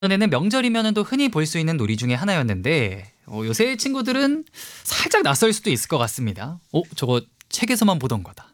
전에는 명절이면은 또 흔히 볼 수 있는 놀이 중에 하나였는데 요새 친구들은 살짝 낯설 수도 있을 것 같습니다. 저거 책에서만 보던 거다.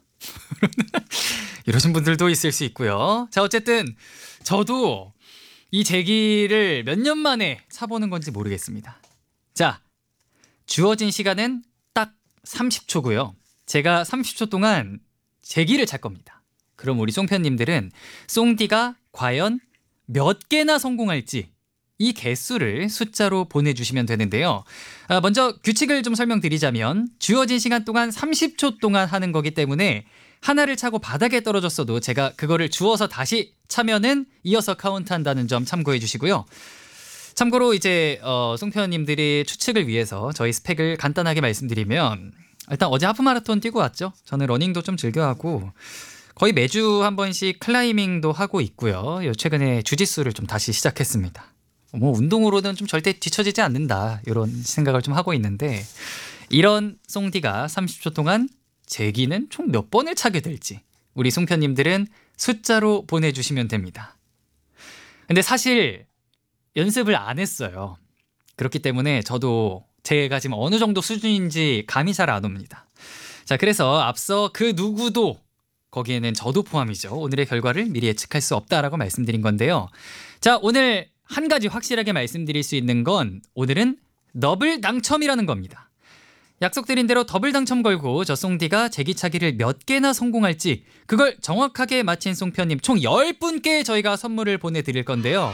이러신 분들도 있을 수 있고요. 자, 어쨌든 저도 이 제기를 몇 년 만에 사보는 건지 모르겠습니다. 자, 주어진 시간은 딱 30초고요. 제가 30초 동안 제기를 찰 겁니다. 그럼 우리 송편님들은 송디가 과연 몇 개나 성공할지 이 개수를 숫자로 보내주시면 되는데요. 먼저 규칙을 좀 설명드리자면 주어진 시간 동안 30초 동안 하는 거기 때문에 하나를 차고 바닥에 떨어졌어도 제가 그거를 주워서 다시 차면은 이어서 카운트한다는 점 참고해 주시고요. 참고로 이제 송편님들의 추측을 위해서 저희 스펙을 간단하게 말씀드리면 일단 어제 하프마라톤 뛰고 왔죠. 저는 러닝도 좀 즐겨하고 거의 매주 한 번씩 클라이밍도 하고 있고요. 최근에 주짓수를 좀 다시 시작했습니다. 운동으로는 좀 절대 뒤처지지 않는다 이런 생각을 좀 하고 있는데 이런 송디가 30초 동안 제기는 총 몇 번을 차게 될지 우리 송편님들은 숫자로 보내주시면 됩니다. 근데 사실 연습을 안 했어요. 그렇기 때문에 저도 제가 지금 어느 정도 수준인지 감이 잘 안 옵니다. 자, 그래서 앞서 그 누구도 거기에는 저도 포함이죠. 오늘의 결과를 미리 예측할 수 없다라고 말씀드린 건데요. 자, 오늘 한 가지 확실하게 말씀드릴 수 있는 건 오늘은 더블 당첨이라는 겁니다. 약속드린 대로 더블 당첨 걸고 저 송디가 제기차기를 몇 개나 성공할지 그걸 정확하게 맞힌 송편님 총 10분께 저희가 선물을 보내드릴 건데요.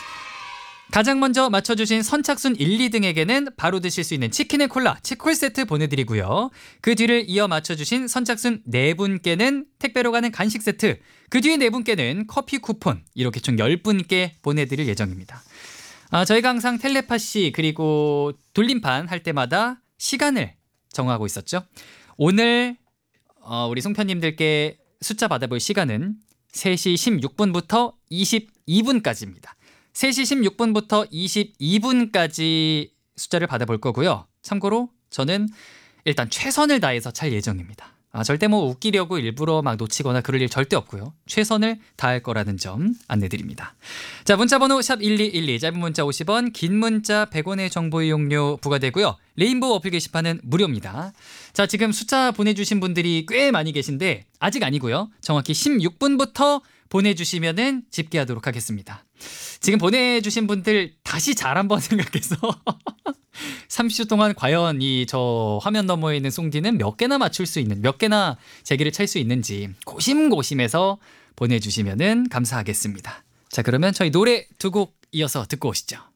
가장 먼저 맞춰주신 선착순 1, 2등에게는 바로 드실 수 있는 치킨앤 콜라, 치콜 세트 보내드리고요. 그 뒤를 이어 맞춰주신 선착순 4분께는 택배로 가는 간식 세트, 그 뒤에 4분께는 커피 쿠폰 이렇게 총 10분께 보내드릴 예정입니다. 저희가 항상 텔레파시 그리고 돌림판 할 때마다 시간을 정하고 있었죠. 오늘 우리 송편님들께 숫자 받아볼 시간은 3시 16분부터 22분까지입니다. 3시 16분부터 22분까지 숫자를 받아볼 거고요. 참고로 저는 일단 최선을 다해서 찰 예정입니다. 절대 웃기려고 일부러 막 놓치거나 그럴 일 절대 없고요. 최선을 다할 거라는 점 안내드립니다. 자, 문자번호 샵 1212, 짧은 문자 50원, 긴 문자 100원의 정보 이용료 부과되고요. 레인보우 어플 게시판은 무료입니다. 자, 지금 숫자 보내주신 분들이 꽤 많이 계신데 아직 아니고요. 정확히 16분부터 보내주시면은 집계하도록 하겠습니다. 지금 보내주신 분들 다시 잘 한번 생각해서 30초 동안 과연 저 화면 너머에 있는 송디는 몇 개나 맞출 수 있는, 몇 개나 제기를 찰 수 있는지 고심고심해서 보내주시면은 감사하겠습니다. 자, 그러면 저희 노래 2곡 이어서 듣고 오시죠.